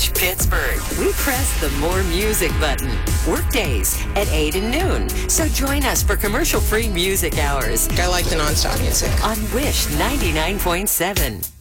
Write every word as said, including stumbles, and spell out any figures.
reach Pittsburgh, we press the More Music button. Workdays at eight and noon. So join us for commercial-free music hours I like the nonstop music. on Wish ninety-nine point seven.